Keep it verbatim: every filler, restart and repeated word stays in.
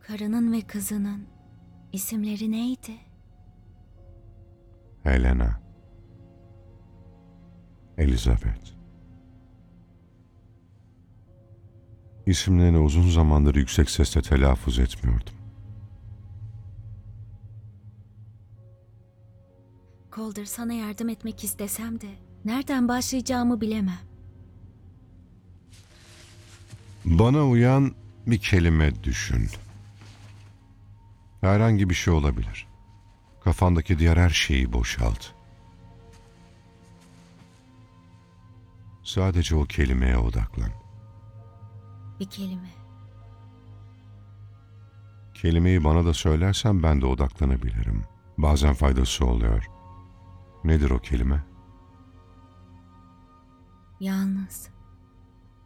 Karının ve kızının isimleri neydi? Helena, Elizabeth. İsimlerini uzun zamandır yüksek sesle telaffuz etmiyordum. Calder, sana yardım etmek istesem de nereden başlayacağımı bilemem. Bana uyan bir kelime düşün. Herhangi bir şey olabilir. Kafandaki diğer her şeyi boşalt. Sadece o kelimeye odaklan. Bir kelime. Kelimeyi bana da söylersen ben de odaklanabilirim. Bazen faydası oluyor. Nedir o kelime? Yalnız.